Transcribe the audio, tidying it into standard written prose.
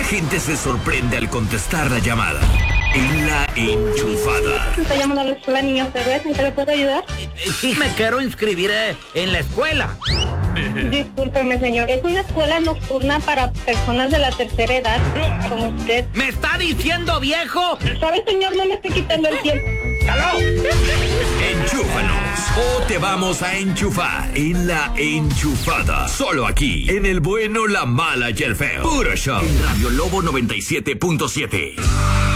gente se sorprende al contestar la llamada. En La Enchufada. Está llamando a la escuela Niños Héroes, ¿en qué le puedo ayudar? Sí, me quiero inscribir en la escuela. Discúlpeme, señor. Es una escuela nocturna para personas de la tercera edad, como usted. ¿Me está diciendo viejo? ¿Sabe, señor? No me esté quitando el tiempo. ¡Aló! Enchúfanos o te vamos a enchufar en La Enchufada. Solo aquí, en el bueno, la mala y el feo. Puro show. En Radio Lobo 97.7.